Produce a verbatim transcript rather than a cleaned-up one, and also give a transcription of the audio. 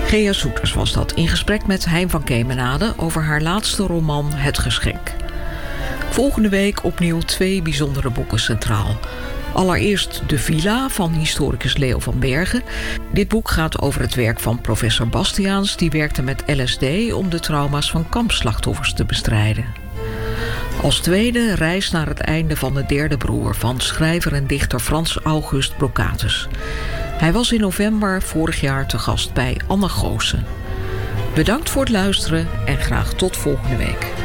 Gea Soeters was dat in gesprek met Hein van Kemenade over haar laatste roman Het Geschenk. Volgende week opnieuw twee bijzondere boeken centraal. Allereerst De Villa van historicus Leo van Bergen. Dit boek gaat over het werk van professor Bastiaans, die werkte met L S D om de trauma's van kampslachtoffers te bestrijden. Als tweede Reis naar het einde van de derde broer van schrijver en dichter Frans August Brocatus. Hij was in november vorig jaar te gast bij Anne Goossen. Bedankt voor het luisteren en graag tot volgende week.